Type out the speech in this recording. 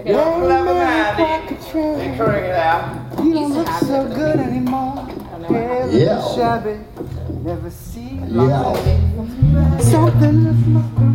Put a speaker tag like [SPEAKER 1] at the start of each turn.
[SPEAKER 1] You're clever man. Figuring it out.
[SPEAKER 2] You don't look so good anymore.
[SPEAKER 3] Yeah.
[SPEAKER 2] Shabby. Never see
[SPEAKER 3] Yeah.
[SPEAKER 2] something that's